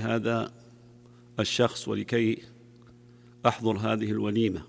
هذا الشخص ولكي أحضر هذه الوليمة،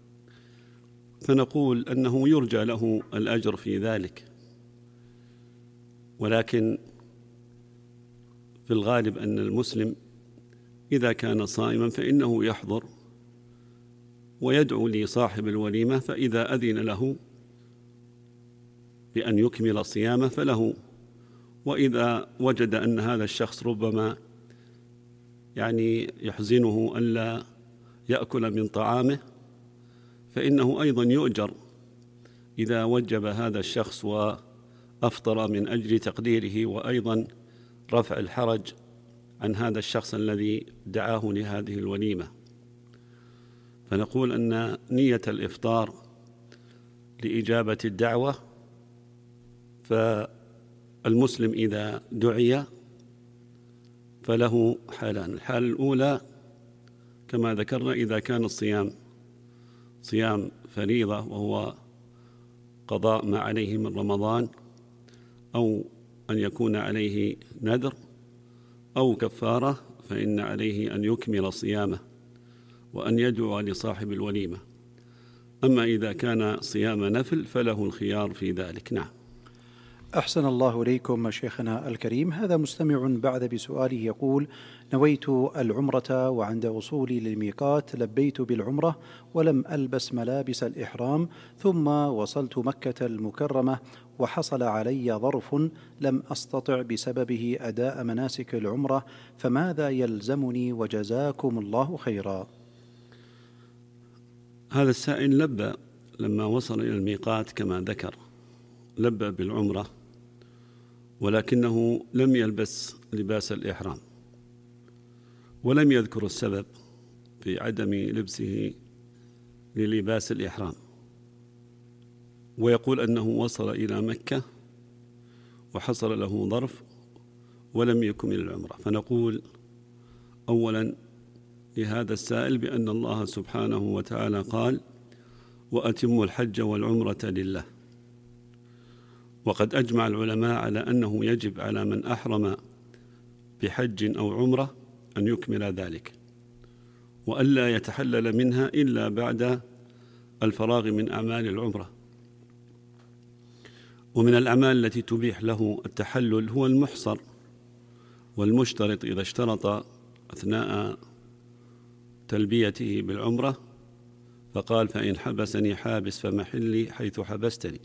فنقول أنه يرجى له الأجر في ذلك، ولكن في الغالب أن المسلم إذا كان صائما فإنه يحضر ويدعو لصاحب الوليمة، فإذا أذن له بأن يكمل صيامه فله، وإذا وجد أن هذا الشخص ربما يحزنه ألا يأكل من طعامه فإنه أيضا يؤجر إذا وجب هذا الشخص وأفطر من أجل تقديره، وأيضا رفع الحرج عن هذا الشخص الذي دعاه لهذه الوليمة. فنقول أن نية الإفطار لإجابة الدعوة، فالمسلم إذا دعي فله حالان: الحالة الأولى كما ذكرنا إذا كان الصيام صيام فريضة وهو قضاء ما عليه من رمضان، أو أن يكون عليه نذر أو كفارة، فإن عليه أن يكمل صيامه وأن يدعو لصاحب الوليمة. أما إذا كان صيام نفل فله الخيار في ذلك. نعم. أحسن الله إليكم شيخنا الكريم. هذا مستمع بعد بسؤاله يقول: نويت العمرة وعند وصولي للميقات لبيت بالعمرة ولم ألبس ملابس الإحرام، ثم وصلت مكة المكرمة وحصل علي ظرف لم أستطع بسببه أداء مناسك العمرة، فماذا يلزمني وجزاكم الله خيرا؟ هذا السائل لبى لما وصل إلى الميقات كما ذكر، لبى بالعمرة ولكنه لم يلبس لباس الإحرام، ولم يذكر السبب في عدم لبسه للباس الإحرام، ويقول أنه وصل إلى مكة وحصل له ظرف ولم يكمل العمرة. فنقول أولا لهذا السائل بأن الله سبحانه وتعالى قال: وأتموا الحج والعمرة لله. وقد أجمع العلماء على أنه يجب على من أحرم بحج أو عمرة أن يكمل ذلك، وألا يتحلل منها إلا بعد الفراغ من أعمال العمرة. ومن الأعمال التي تبيح له التحلل هو المحصر والمشترط، إذا اشترط أثناء تلبيته بالعمرة فقال: فإن حبسني حابس فمحلي حيث حبستني.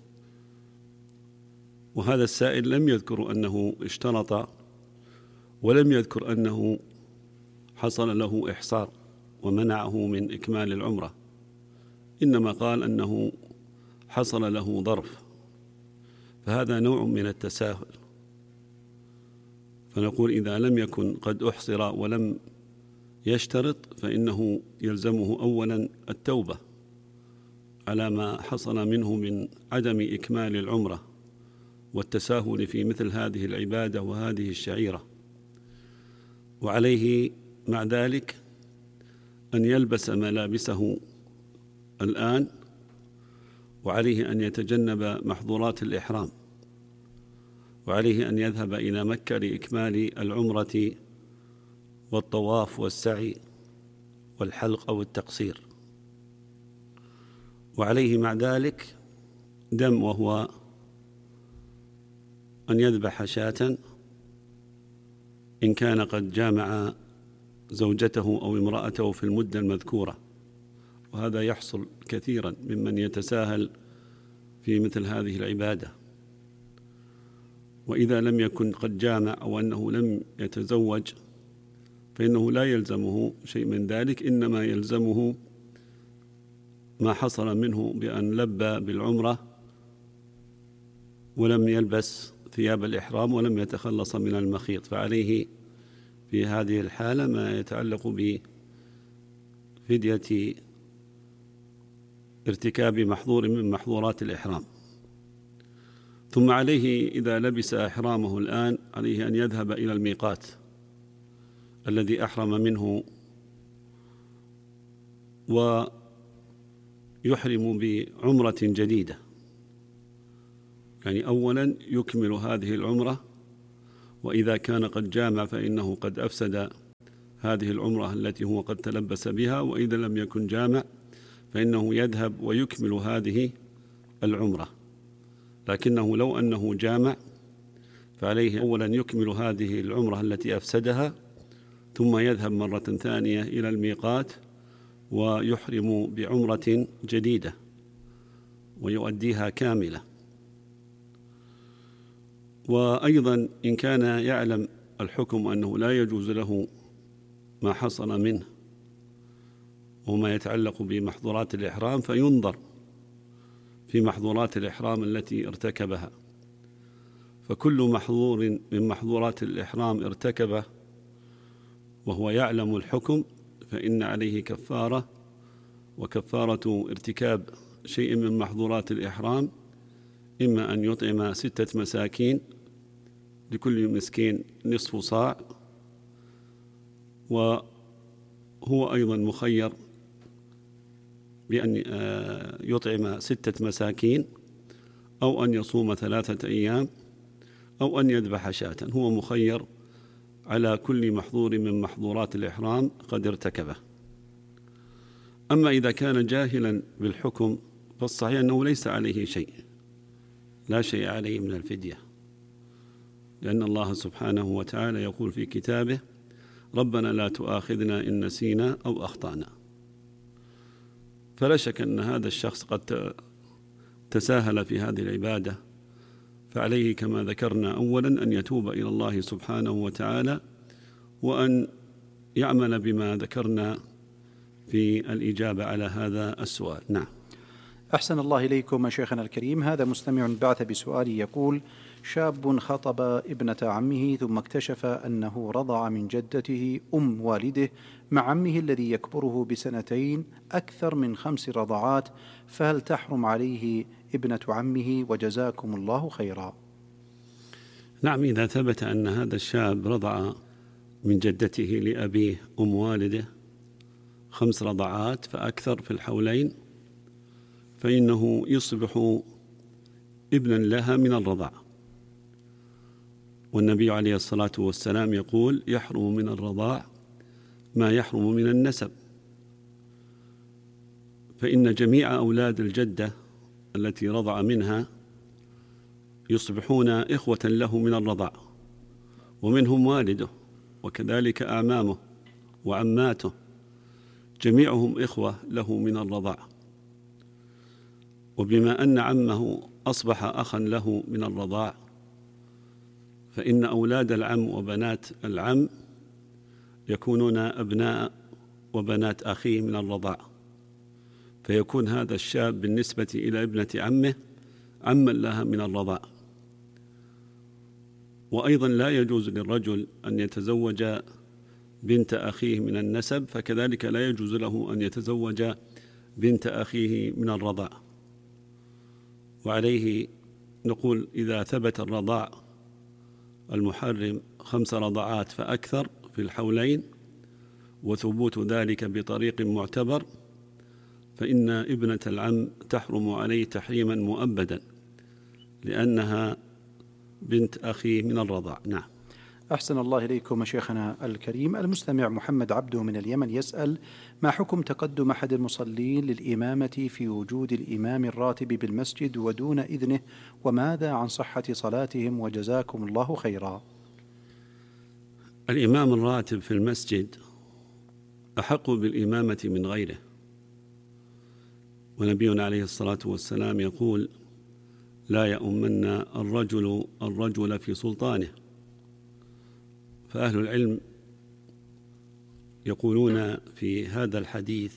وهذا السائل لم يذكر أنه اشترط، ولم يذكر أنه حصل له إحصار ومنعه من إكمال العمرة، إنما قال أنه حصل له ظرف، فهذا نوع من التساهل. فنقول إذا لم يكن قد أحصر ولم يشترط فإنه يلزمه أولا التوبة على ما حصل منه من عدم إكمال العمرة والتساهل في مثل هذه العبادة وهذه الشعيرة، وعليه مع ذلك أن يلبس ملابسه الآن، وعليه أن يتجنب محظورات الإحرام، وعليه أن يذهب إلى مكة لإكمال العمرة والطواف والسعي والحلق أو التقصير، وعليه مع ذلك دم، وهو أن يذبح شاة إن كان قد جامع زوجته أو امرأته في المدة المذكورة، وهذا يحصل كثيرا ممن يتساهل في مثل هذه العبادة. وإذا لم يكن قد جامع أو أنه لم يتزوج فإنه لا يلزمه شيء من ذلك، إنما يلزمه ما حصل منه بأن لبى بالعمرة ولم يلبس ثياب الإحرام ولم يتخلص من المخيط، فعليه في هذه الحالة ما يتعلق بفدية ارتكاب محظور من محظورات الإحرام. ثم عليه إذا لبس إحرامه الآن عليه أن يذهب إلى الميقات الذي أحرم منه ويحرم بعمرة جديدة، يعني أولا يكمل هذه العمرة، وإذا كان قد جامع فإنه قد أفسد هذه العمرة التي هو قد تلبس بها، وإذا لم يكن جامع فإنه يذهب ويكمل هذه العمرة. لكنه لو أنه جامع فعليه أولا يكمل هذه العمرة التي أفسدها، ثم يذهب مرة ثانية إلى الميقات ويحرم بعمرة جديدة ويؤديها كاملة. وأيضا إن كان يعلم الحكم أنه لا يجوز له ما حصل منه وما يتعلق بمحظورات الإحرام، فينظر في محظورات الإحرام التي ارتكبها، فكل محظور من محظورات الإحرام ارتكبه وهو يعلم الحكم فإن عليه كفارة، وكفارة ارتكاب شيء من محظورات الإحرام إما أن يطعم 6 مساكين لكل مسكين نصف صاع، وهو أيضا مخير بأن يطعم 6 مساكين أو أن يصوم 3 أيام أو أن يذبح شاة. هو مخير على كل محظور من محظورات الإحرام قد ارتكبه. أما إذا كان جاهلا بالحكم فالصحيح أنه ليس عليه شيء، لا شيء عليه من الفدية، لأن الله سبحانه وتعالى يقول في كتابه: ربنا لا تؤاخذنا إن نسينا أو أخطأنا. فلا شك أن هذا الشخص قد تساهل في هذه العبادة، فعليه كما ذكرنا أولا أن يتوب إلى الله سبحانه وتعالى، وأن يعمل بما ذكرنا في الإجابة على هذا السؤال. نعم. أحسن الله إليكم شيخنا الكريم. هذا مستمع بعث بسؤال يقول: شاب خطب ابنة عمه ثم اكتشف أنه رضع من جدته أم والده مع عمه الذي يكبره ب2 أكثر من 5 رضعات، فهل تحرم عليه ابنة عمه؟ وجزاكم الله خيرا. نعم، إذا ثبت أن هذا الشاب رضع من جدته لأبيه أم والده 5 رضعات فأكثر في الحولين، فإنه يصبح ابنا لها من الرضع. والنبي عليه الصلاة والسلام يقول: يحرم من الرضاع ما يحرم من النسب، فإن جميع أولاد الجدة التي رضع منها يصبحون إخوة له من الرضع، ومنهم والده وكذلك أعمامه وعماته، جميعهم إخوة له من الرضع. وبما أن عمه أصبح أخا له من الرضاع، فإن أولاد العم وبنات العم يكونون أبناء وبنات أخيه من الرضاع، فيكون هذا الشاب بالنسبة إلى ابنة عمه عما لها من الرضاع. وأيضا لا يجوز للرجل أن يتزوج بنت أخيه من النسب، فكذلك لا يجوز له أن يتزوج بنت أخيه من الرضاع. وعليه نقول: إذا ثبت الرضاع المحرم 5 رضعات فأكثر في الحولين، وثبوت ذلك بطريق معتبر، فإن ابنة العم تحرم عليه تحريما مؤبدا، لأنها بنت أخيه من الرضاع. نعم. أحسن الله إليكم شيخنا الكريم. المستمع محمد عبده من اليمن يسأل: ما حكم تقدم أحد المصلين للإمامة في وجود الإمام الراتب بالمسجد ودون إذنه، وماذا عن صحة صلاتهم؟ وجزاكم الله خيرا. الإمام الراتب في المسجد أحق بالإمامة من غيره، ونبينا عليه الصلاة والسلام يقول: لا يؤمن الرجل في سلطانه. فأهل العلم يقولون في هذا الحديث: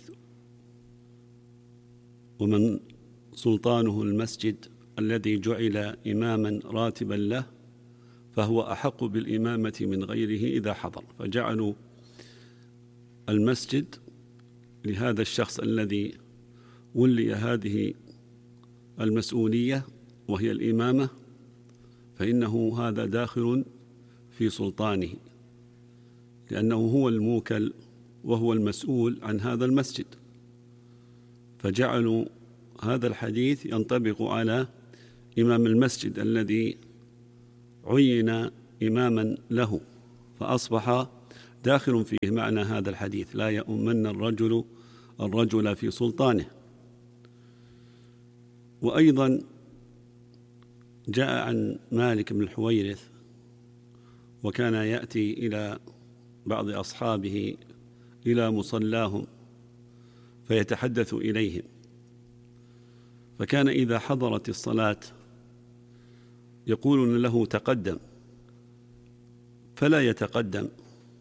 ومن سلطانه المسجد الذي جعل إماما راتبا له فهو أحق بالإمامة من غيره إذا حضر. فجعلوا المسجد لهذا الشخص الذي ولي هذه المسؤولية وهي الإمامة، فإنه هذا داخل في سلطانه، لأنه هو الموكل وهو المسؤول عن هذا المسجد. فجعلوا هذا الحديث ينطبق على إمام المسجد الذي عين إماما له، فأصبح داخل فيه معنى هذا الحديث: لا يؤمن الرجل في سلطانه. وأيضا جاء عن مالك بن الحويرث، وكان يأتي إلى بعض أصحابه إلى مصلاهم فيتحدث إليهم، فكان إذا حضرت الصلاة يقولون له: تقدم، فلا يتقدم.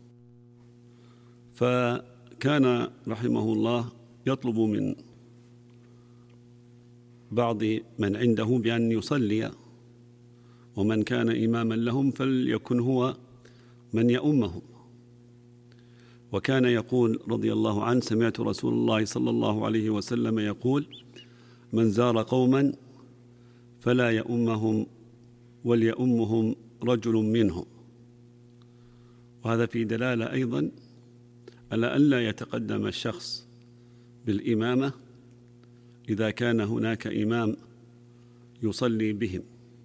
فكان رحمه الله يطلب من بعض من عنده بأن يصلي، ومن كان إماما لهم فليكن هو من يؤمهم. وكان يقول رضي الله عنه: سمعت رسول الله صلى الله عليه وسلم يقول: من زار قوما فلا يؤمهم وليؤمهم رجل منهم. وهذا في دلالة أيضا على أن لا يتقدم الشخص بالإمامة إذا كان هناك إمام يصلي بهم.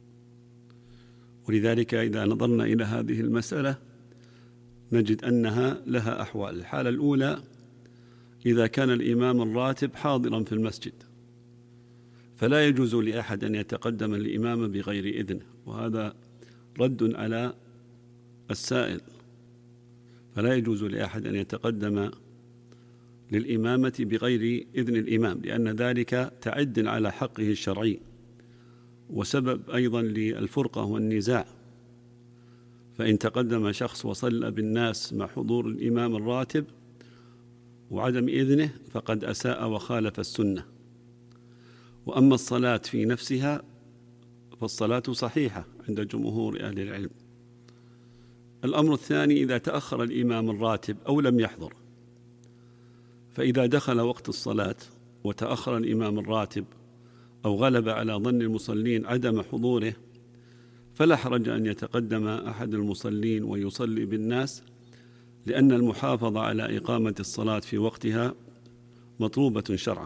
ولذلك إذا نظرنا إلى هذه المسألة نجد أنها لها أحوال. الحالة الأولى: إذا كان الإمام الراتب حاضرا في المسجد فلا يجوز لأحد أن يتقدم الإمام بغير إذنه، وهذا رد على السائل. فلا يجوز لأحد أن يتقدم للإمامة بغير إذن الإمام، لأن ذلك تعد على حقه الشرعي وسبب أيضا للفرقة والنزاع. فإن تقدم شخص وصلى بالناس مع حضور الإمام الراتب وعدم إذنه فقد أساء وخالف السنة. وأما الصلاة في نفسها فالصلاة صحيحة عند جمهور أهل العلم. الأمر الثاني: إذا تأخر الإمام الراتب أو لم يحضر، فإذا دخل وقت الصلاة وتأخر الإمام الراتب أو غلب على ظن المصلين عدم حضوره فلا حرج أن يتقدم أحد المصلين ويصلي بالناس، لأن المحافظة على إقامة الصلاة في وقتها مطلوبة شرعا.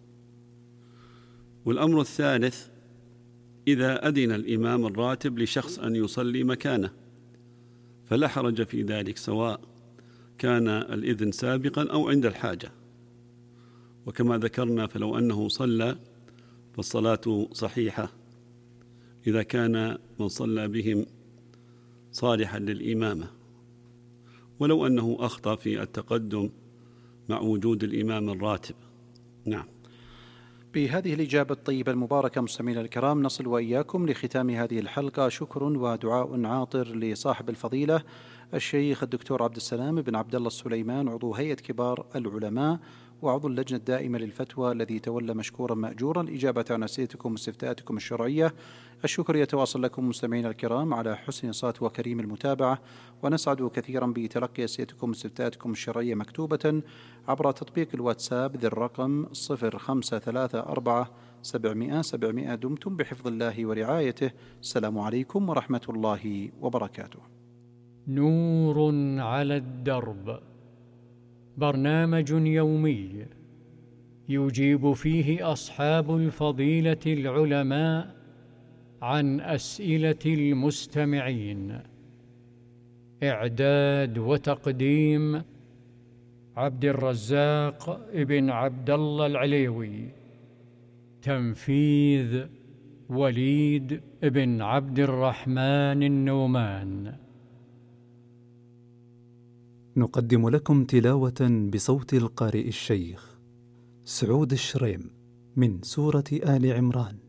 والأمر الثالث: إذا أذن الإمام الراتب لشخص أن يصلي مكانه فلا حرج في ذلك، سواء كان الإذن سابقا أو عند الحاجة. وكما ذكرنا فلو أنه صلى فالصلاة صحيحة إذا كان من صلى بهم صالحا للإمامة، ولو أنه أخطأ في التقدم مع وجود الإمام الراتب. نعم. بهذه الإجابة الطيبة المباركة مستمعينا الكرام نصل وإياكم لختام هذه الحلقة. شكر ودعاء عاطر لصاحب الفضيلة الشيخ الدكتور عبد السلام بن عبد الله السليمان، عضو هيئة كبار العلماء وعضو اللجنة الدائمة للفتوى، الذي تولى مشكورا مأجورا الإجابة عن أسئلتكم واستفتاءاتكم الشرعية. الشكر يتواصل لكم مستمعينا الكرام على حسن صوت وكريم المتابعة، ونسعد كثيرا بتلقي أسئلتكم واستفتاءاتكم الشرعية مكتوبة عبر تطبيق الواتساب ذي الرقم 0534 دمتم بحفظ الله ورعايته. السلام عليكم ورحمة الله وبركاته. نور على الدرب، برنامج يومي يجيب فيه أصحاب الفضيلة العلماء عن أسئلة المستمعين. إعداد وتقديم عبد الرزاق ابن عبد الله العليوي. تنفيذ وليد ابن عبد الرحمن النومان. نقدم لكم تلاوة بصوت القارئ الشيخ سعود الشريم من سورة آل عمران.